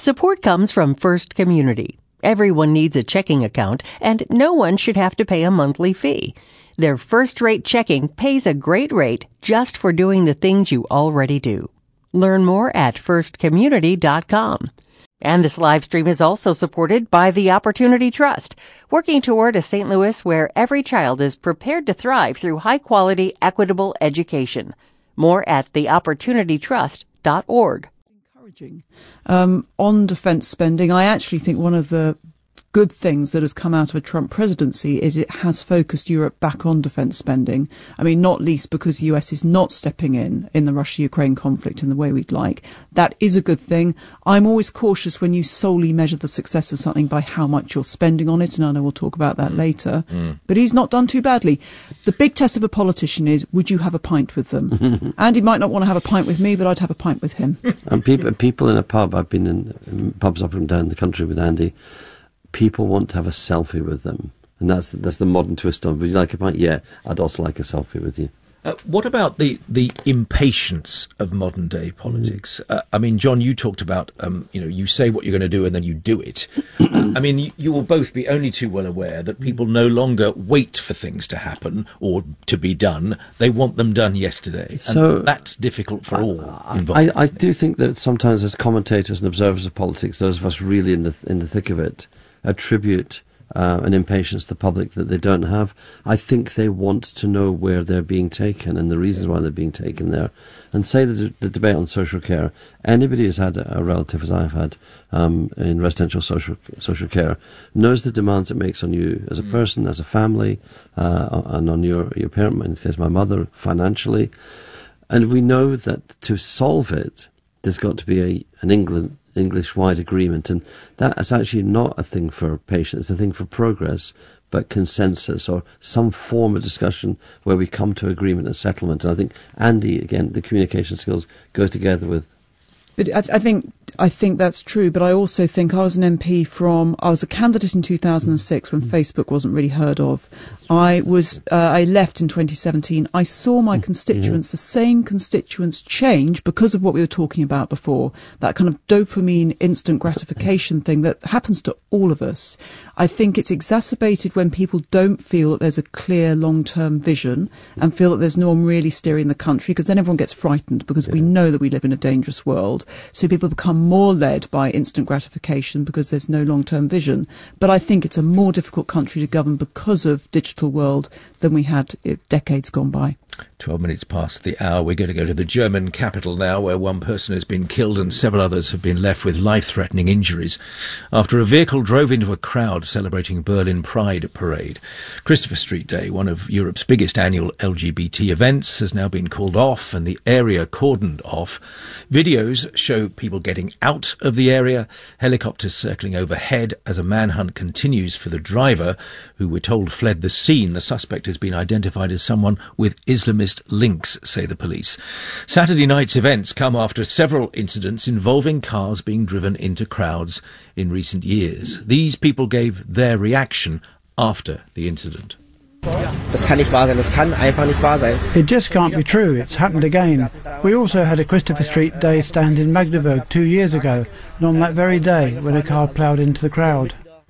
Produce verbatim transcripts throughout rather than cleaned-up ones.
Support comes from First Community. Everyone needs a checking account, and no one should have to pay a monthly fee. Their first-rate checking pays a great rate just for doing the things you already do. Learn more at first community dot com. And this live stream is also supported by the Opportunity Trust, working toward a Saint Louis where every child is prepared to thrive through high-quality, equitable education. More at the opportunity trust dot org. Encouraging. Um, on defence spending, I actually think one of the good things that has come out of a Trump presidency is it has focused Europe back on defence spending. I mean, not least because the U S is not stepping in in the Russia-Ukraine conflict in the way we'd like. That is a good thing. I'm always cautious when you solely measure the success of something by how much you're spending on it, and I know we'll talk about that mm. later. Mm. But he's not done too badly. The big test of a politician is, would you have a pint with them? Andy might not want to have a pint with me, but I'd have a pint with him. And people, people in a pub, I've been in, in pubs up and down the country with Andy, people want to have a selfie with them. And that's that's the modern twist on it. Would you like a pint? Yeah, I'd also like a selfie with you. Uh, what about the, the impatience of modern day politics? Mm. Uh, I mean, John, you talked about, um, you know, you say what you're going to do and then you do it. uh, I mean, you, you will both be only too well aware that people no longer wait for things to happen or to be done. They want them done yesterday. So and that's difficult for I, all I, involved. I, I do think that sometimes as commentators and observers of politics, those of us really in the in the thick of it, attribute Uh, an impatience to the public that they don't have. I think they want to know where they're being taken and the reasons why they're being taken there. And say the, the debate on social care, anybody who's had a, a relative, as I've had, um, in residential social social care, knows the demands it makes on you as a mm. person, as a family, uh, and on your, your parent, in this case my mother, financially. And we know that to solve it, there's got to be a, an England English-wide agreement, and that is actually not a thing for patience, it's a thing for progress, but consensus or some form of discussion where we come to agreement and settlement. And I think, Andy, again, the communication skills go together with... But I, I think I think that's true, but I also think I was an M P from, I was a candidate in two thousand six when Facebook wasn't really heard of. I was, uh, I left in twenty seventeen. I saw my constituents, the same constituents, change because of what we were talking about before, that kind of dopamine instant gratification thing that happens to all of us. I think it's exacerbated when people don't feel that there's a clear long-term vision and feel that there's no one really steering the country, because then everyone gets frightened because we know that we live in a dangerous world. So people become more led by instant gratification because there's no long-term vision. But I think it's a more difficult country to govern because of digital world than we had decades gone by. Twelve minutes past the hour. We're going to go to the German capital now, where one person has been killed and several others have been left with life-threatening injuries after a vehicle drove into a crowd celebrating Berlin Pride Parade. Christopher Street Day, one of Europe's biggest annual L G B T events, has now been called off and the area cordoned off. Videos show people getting out of the area, helicopters circling overhead as a manhunt continues for the driver, who we're told fled the scene. The suspect has been identified as someone with Islamist links, say the police. Saturday night's events come after several incidents involving cars being driven into crowds in recent years. These people gave their reaction after the incident. Das kann nicht wahr sein. Das kann einfach nicht wahr sein. It just can't be true. It's happened again. We also had a Christopher Street Day stand in Magdeburg two years ago, and on that very day, when a car ploughed into the crowd.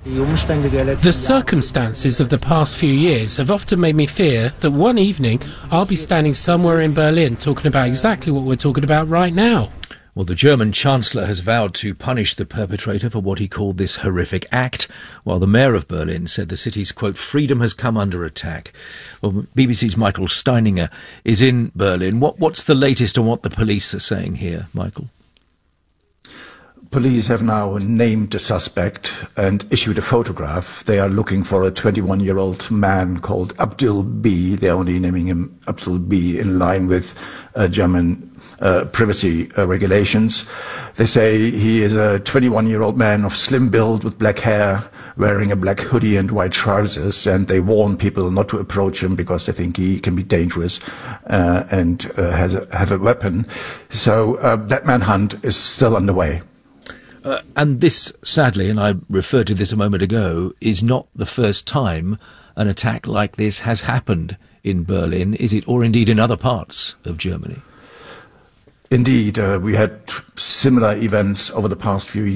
The circumstances of the past few years have often made me fear that one evening I'll be standing somewhere in Berlin talking about exactly what we're talking about right now. Well, the German Chancellor has vowed to punish the perpetrator for what he called this horrific act, while the mayor of Berlin said the city's, quote, freedom has come under attack. Well, B B C's Michael Steininger is in Berlin. What, what's the latest on what the police are saying here, Michael? Police have now named the suspect and issued a photograph. They are looking for a twenty-one-year-old man called Abdul B. They're only naming him Abdul B. in line with uh, German uh, privacy uh, regulations. They say he is a twenty-one-year-old man of slim build with black hair, wearing a black hoodie and white trousers, and they warn people not to approach him because they think he can be dangerous uh, and uh, has a, have a weapon. So uh, that manhunt is still underway. Uh, and this, sadly, and I referred to this a moment ago, is not the first time an attack like this has happened in Berlin, is it, or indeed in other parts of Germany? Indeed, uh, we had similar events over the past few years.